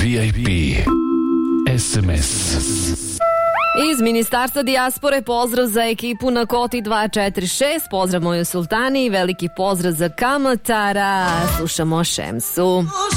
VIP SMS. Iz Ministarstva dijaspore pozdrav za ekipu na Koti 246, pozdrav mojoj sultani, veliki pozdrav za Kamatara, slušamo Šemsu.